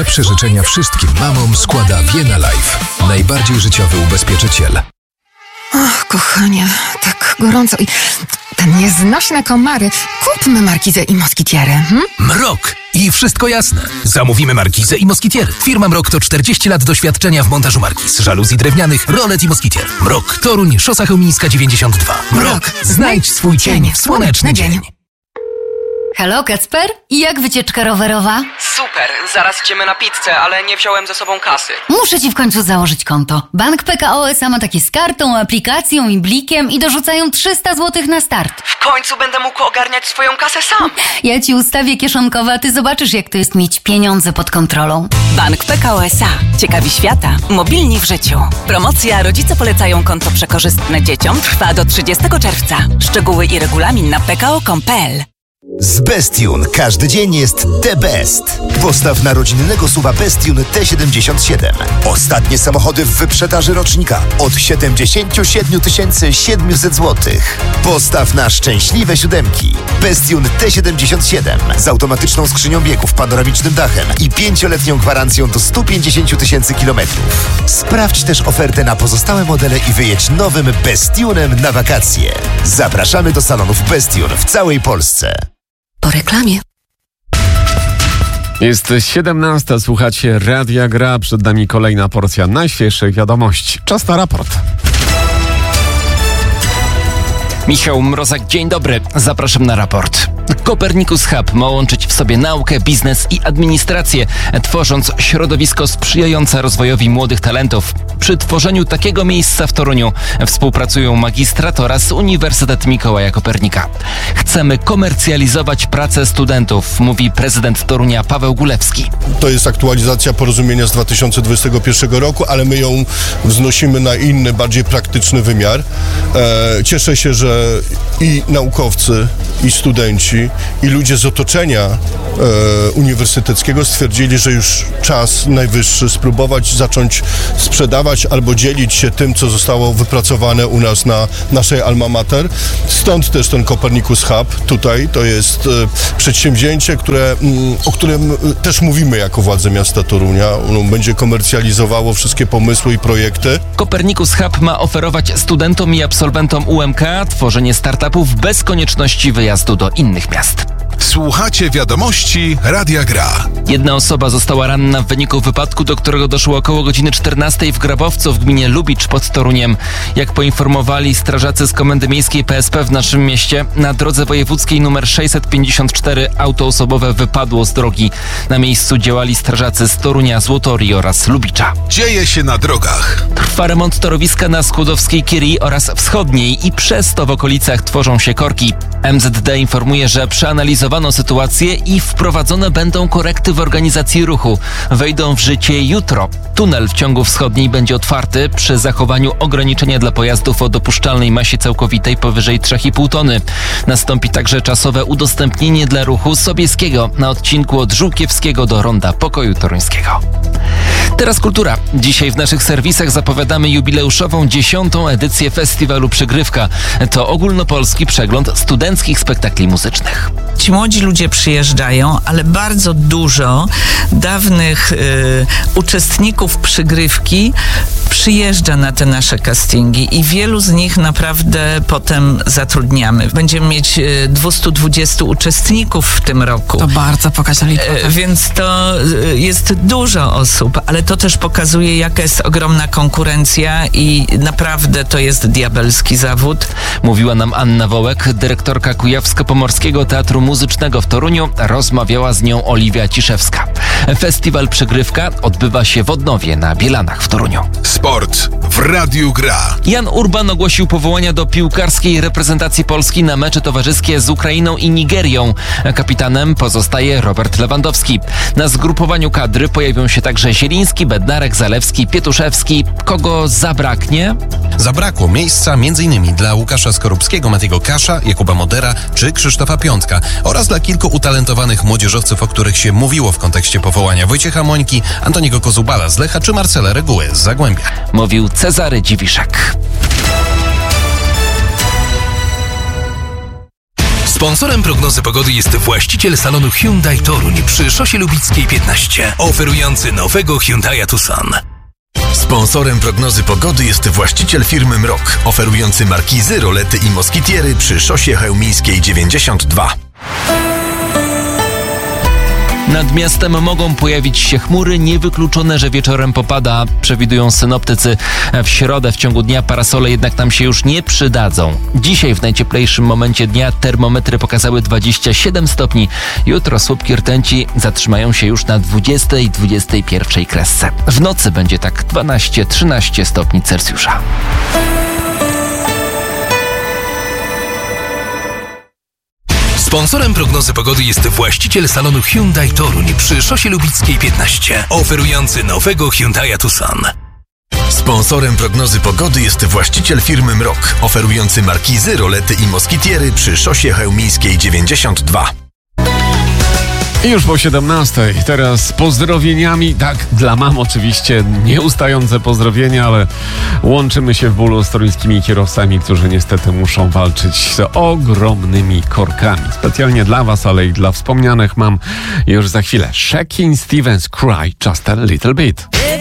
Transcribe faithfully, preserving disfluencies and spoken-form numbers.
Najlepsze życzenia wszystkim mamom składa Vienna Life. Najbardziej życiowy ubezpieczyciel. Och, kochanie, tak gorąco i te nieznośne komary. Kupmy markizę i moskitierę. Hm? Mrok! I wszystko jasne. Zamówimy markizę i moskitiery. Firma Mrok to czterdzieści lat doświadczenia w montażu markiz, żaluzji drewnianych, rolet i moskitier. Mrok, Toruń, Szosa Chełmińska dziewięćdziesiąt dwa. Mrok, znajdź swój cień w słoneczny dzień. Halo, Kacper? I jak wycieczka rowerowa? Super, zaraz idziemy na pizzę, ale nie wziąłem ze sobą kasy. Muszę ci w końcu założyć konto. Bank P K O S A ma takie z kartą, aplikacją i blikiem i dorzucają trzysta złotych na start. W końcu będę mógł ogarniać swoją kasę sam. Ja ci ustawię kieszonkowe, a ty zobaczysz, jak to jest mieć pieniądze pod kontrolą. Bank P K O S A. Ciekawi świata. Mobilni w życiu. Promocja Rodzice polecają konto przekorzystne dzieciom trwa do trzydziestego czerwca. Szczegóły i regulamin na p k o kropka com kropka p l. Z Bestune każdy dzień jest the best. Postaw na rodzinnego suwa Bestune T siedemdziesiąt siedem. Ostatnie samochody w wyprzedaży rocznika od siedemdziesiąt siedem tysięcy siedemset złotych. Postaw na szczęśliwe siódemki. Bestune T siedemdziesiąt siedem z automatyczną skrzynią biegów, panoramicznym dachem i pięcioletnią gwarancją do stu pięćdziesięciu tysięcy kilometrów. Sprawdź też ofertę na pozostałe modele i wyjedź nowym Bestunem na wakacje. Zapraszamy do salonów Bestune w całej Polsce. Po reklamie. Jest siedemnasta, słuchacie Radia Gra, przed nami kolejna porcja najświeższych wiadomości. Czas na raport. Michał Mrozak, dzień dobry. Zapraszam na raport. Copernicus Hub ma łączyć w sobie naukę, biznes i administrację, tworząc środowisko sprzyjające rozwojowi młodych talentów. Przy tworzeniu takiego miejsca w Toruniu współpracują magistrat oraz Uniwersytet Mikołaja Kopernika. Chcemy komercjalizować pracę studentów, mówi prezydent Torunia Paweł Gulewski. To jest aktualizacja porozumienia z dwa tysiące dwudziestego pierwszego roku, ale my ją wznosimy na inny, bardziej praktyczny wymiar. E, cieszę się, że i naukowcy, i studenci, i ludzie z otoczenia e, uniwersyteckiego stwierdzili, że już czas najwyższy spróbować zacząć sprzedawać albo dzielić się tym, co zostało wypracowane u nas na naszej alma mater. Stąd też ten Copernicus Hub tutaj. To jest e, przedsięwzięcie, które, m, o którym też mówimy jako władze miasta Torunia. Ono będzie komercjalizowało wszystkie pomysły i projekty. Copernicus Hub ma oferować studentom i absolwentom U M K tworzenie startupów bez konieczności wyjazdu do innych miast. Słuchacie wiadomości Radia Gra. Jedna osoba została ranna w wyniku wypadku, do którego doszło około godziny czternastej w Grabowcu w gminie Lubicz pod Toruniem. Jak poinformowali strażacy z Komendy Miejskiej P S P w naszym mieście, na drodze wojewódzkiej nr sześćset pięćdziesiąt cztery auto osobowe wypadło z drogi. Na miejscu działali strażacy z Torunia, Złotorii oraz Lubicza. Dzieje się na drogach. Trwa remont torowiska na Skłodowskiej Kirii oraz Wschodniej i przez to w okolicach tworzą się korki. M Z D informuje, że przeanalizowano sytuację i wprowadzone będą korekty w organizacji ruchu. Wejdą w życie jutro. Tunel w ciągu wschodniej będzie otwarty przy zachowaniu ograniczenia dla pojazdów o dopuszczalnej masie całkowitej powyżej trzy i pół tony. Nastąpi także czasowe udostępnienie dla ruchu Sobieskiego na odcinku od Żółkiewskiego do Ronda Pokoju Toruńskiego. Teraz kultura. Dzisiaj w naszych serwisach zapowiadamy jubileuszową dziesiątą edycję festiwalu Przygrywka. To ogólnopolski przegląd studenckich spektakli muzycznych. Ci młodzi ludzie przyjeżdżają, ale bardzo dużo dawnych y, uczestników Przygrywki przyjeżdża na te nasze castingi i wielu z nich naprawdę potem zatrudniamy. Będziemy mieć y, dwieście dwadzieścia uczestników w tym roku. To bardzo pokaźna liczba. Y, więc to y, jest dużo osób, ale to też pokazuje, jaka jest ogromna konkurencja i naprawdę to jest diabelski zawód. Mówiła nam Anna Wołek, dyrektorka Kujawsko-Pomorskiego Teatru Muzycznego w Toruniu. Rozmawiała z nią Oliwia Ciszewska. Festiwal Przygrywka odbywa się w Odnowie na Bielanach w Toruniu. Sport w Radiu Gra. Jan Urban ogłosił powołania do piłkarskiej reprezentacji Polski na mecze towarzyskie z Ukrainą i Nigerią. Kapitanem pozostaje Robert Lewandowski. Na zgrupowaniu kadry pojawią się także Zieliński, Bednarek, Zalewski, Pietuszewski. Kogo zabraknie? Zabrakło miejsca m.in. dla Łukasza Skorupskiego, Matiego Kasza, Jakuba Modera czy Krzysztofa Piątka oraz dla kilku utalentowanych młodzieżowców, o których się mówiło w kontekście powołania: Wojciecha Mońki, Antoniego Kozubala z Lecha czy Marcela Reguły z Zagłębia. Mówił Cezary Dziwiszek. Sponsorem prognozy pogody jest właściciel salonu Hyundai Toruń przy Szosie Lubickiej piętnaście, oferujący nowego Hyundai Tucson. Sponsorem prognozy pogody jest właściciel firmy Mrok, oferujący markizy, rolety i moskitiery przy Szosie Chełmińskiej dziewięćdziesiąt dwa. Nad miastem mogą pojawić się chmury, niewykluczone, że wieczorem popada, przewidują synoptycy. W środę w ciągu dnia parasole jednak nam się już nie przydadzą. Dzisiaj w najcieplejszym momencie dnia termometry pokazały dwadzieścia siedem stopni. Jutro słupki rtęci zatrzymają się już na dwudziestej i dwudziestej pierwszej kresce. W nocy będzie tak dwanaście trzynaście stopni Celsjusza. Sponsorem prognozy pogody jest właściciel salonu Hyundai Toruń przy Szosie Lubickiej piętnaście, oferujący nowego Hyundai Tucson. Sponsorem prognozy pogody jest właściciel firmy Mrok, oferujący markizy, rolety i moskitiery przy Szosie Chełmińskiej dziewięćdziesiąt dwa. I już po siedemnastej, teraz z pozdrowieniami, tak, dla mam oczywiście nieustające pozdrowienia, ale łączymy się w bólu z toruńskimi kierowcami, którzy niestety muszą walczyć z ogromnymi korkami. Specjalnie dla was, ale i dla wspomnianych mam już za chwilę Shakin' Stevens Cry Just a Little Bit.